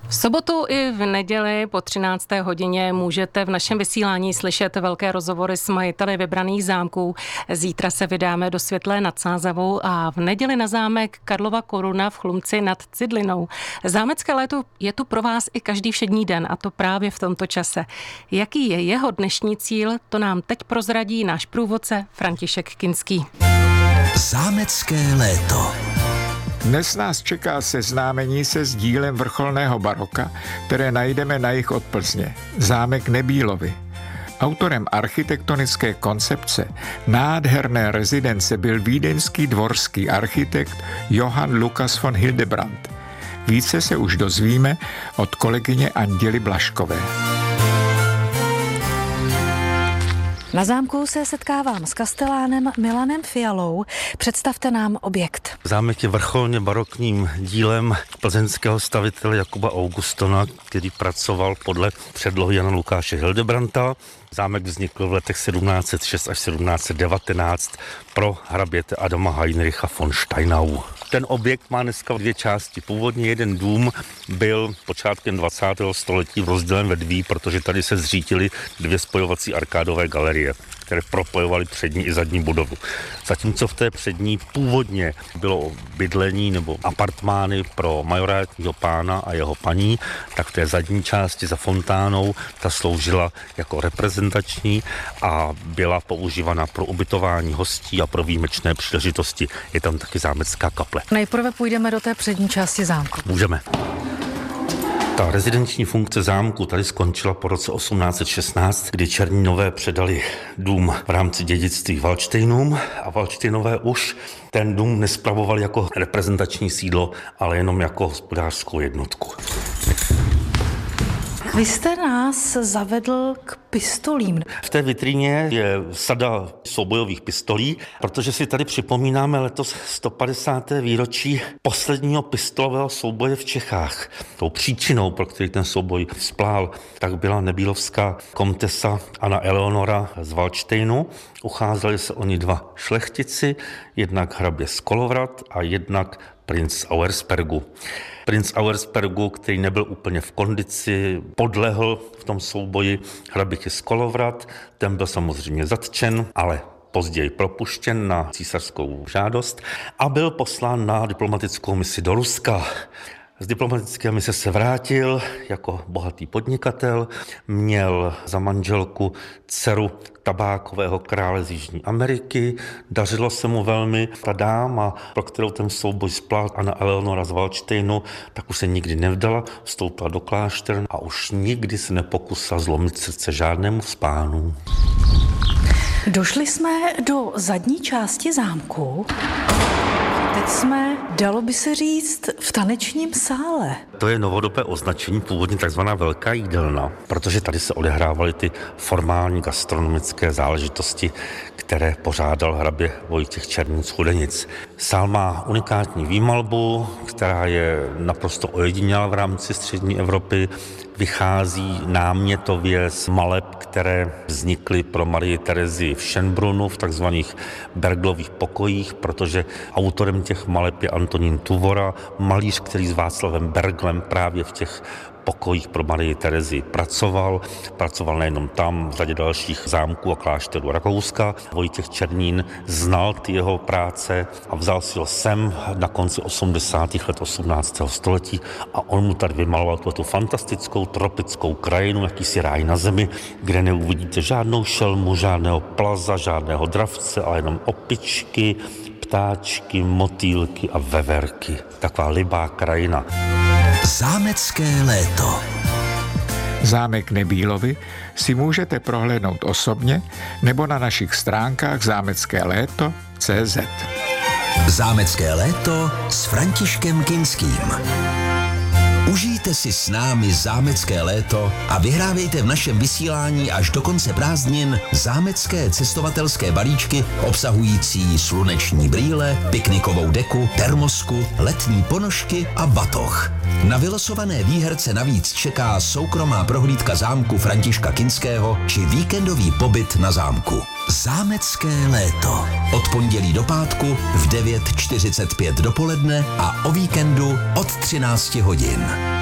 V sobotu i v neděli po 13. hodině můžete v našem vysílání slyšet velké rozhovory s majiteli vybraných zámků. Zítra se vydáme do Světlé nad Sázavou a v neděli na zámek Karlova Koruna v Chlumci nad Cidlinou. Zámecké léto je tu pro vás i každý všední den, a to právě v tomto čase. Jaký je jeho dnešní cíl, to nám teď prozradí náš průvodce František Kinský. Zámecké léto. Dnes nás čeká seznámení se s dílem vrcholného baroka, které najdeme na jih od Plzně. Zámek Nebýlovy. Autorem architektonické koncepce nádherné rezidence byl vídeňský dvorský architekt Johann Lukas von Hildebrand. Více se už dozvíme od kolegyně Anděly Blažkové. Na zámku se setkávám s kastelánem Milanem Fialou. Představte nám objekt. Zámek je vrcholně barokním dílem plzeňského stavitele Jakuba Augustona, který pracoval podle předlohy Jana Lukáše Hildebrandta. Zámek vznikl v letech 1706 až 1719 pro hraběte Adama Heinricha von Steinau. Ten objekt má dneska dvě části. Původně jeden dům byl počátkem 20. století rozdělen ve dví, protože tady se zřítily dvě spojovací arkádové galerie, které propojovaly přední i zadní budovu. Zatímco v té přední původně bylo bydlení nebo apartmány pro majorátního pána a jeho paní, tak v té zadní části za fontánou ta sloužila jako reprezentační a byla používána pro ubytování hostí a pro výjimečné příležitosti. Je tam taky zámecká kaple. Nejprve půjdeme do té přední části zámku. Můžeme. Ta rezidenční funkce zámku tady skončila po roce 1816, kdy Černínové předali dům v rámci dědictví Valdštejnům a Valdštejnové už ten dům nespravovali jako reprezentační sídlo, ale jenom jako hospodářskou jednotku. Vy jste nás zavedl k pistolím. V té vitríně je sada soubojových pistolí, protože si tady připomínáme letos 150. výročí posledního pistolového souboje v Čechách. Tou příčinou, pro který ten souboj vzplál, tak byla nebýlovská komtesa Anna Eleonora z Valdštejnu. Ucházeli se oni dva šlechtici, jednak hrabě z Kolovrat a jednak princ Auerspergu. Princ Auerspergu, který nebyl úplně v kondici, podlehl v tom souboji hraběti z Kolovrat. Ten byl samozřejmě zatčen, ale později propuštěn na císařskou žádost a byl poslán na diplomatickou misi do Ruska. Z diplomatické mise se vrátil jako bohatý podnikatel, měl za manželku dceru tabákového krále z Jižní Ameriky, dařilo se mu velmi. Ta dáma, pro kterou ten souboj splál, Anna Eleonora z Valdštejnu, tak už se nikdy nevdala, vstoupila do kláštera a už nikdy se nepokusila zlomit srdce žádnému z pánů. Došli jsme do zadní části zámku. Teď jsme, dalo by se říct, v tanečním sále. To je novodobé označení, původně takzvaná velká jídelna, protože tady se odehrávaly ty formální gastronomické záležitosti, které pořádal hrabě Vojtěch Černín z Chudenic. Sál má unikátní výmalbu, která je naprosto ojedinělá v rámci střední Evropy. Vychází námětově z maleb, které vznikly pro Marii Terezii v Schönbrunnu v takzvaných Berglových pokojích, protože autorem těch maleb je Antonín Tuvora, malíř, který s Václavem Berglem právě v těch pokojích pro Marii Terezii pracoval nejenom tam, v řadě dalších zámků a klášterů Rakouska. Vojtěch Černín znal ty jeho práce a vzal si ho sem na konci 80. let 18. století a on mu tady vymaloval tu fantastickou tropickou krajinu, jakýsi ráj na zemi, kde neuvidíte žádnou šelmu, žádného plaza, žádného dravce, ale jenom opičky, ptáčky, motýlky a veverky. Taková libá krajina. Zámecké léto. Zámek Nebýlovy si můžete prohlédnout osobně nebo na našich stránkách zámeckéléto.cz. Zámecké léto s Františkem Kinským. Užijte si s námi zámecké léto a vyhrávejte v našem vysílání až do konce prázdnin zámecké cestovatelské balíčky obsahující sluneční brýle, piknikovou deku, termosku, letní ponožky a batoh. Na vylosované výherce navíc čeká soukromá prohlídka zámku Františka Kinského či víkendový pobyt na zámku. Zámecké léto. Od pondělí do pátku v 9:45 dopoledne a o víkendu od 13 hodin.